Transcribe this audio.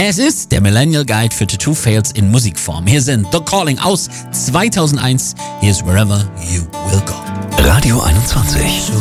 Es ist der Millennial Guide für Tattoo Fails in Musikform. Hier sind The Calling aus 2001. Hier ist Wherever You Will Go. Radio 21.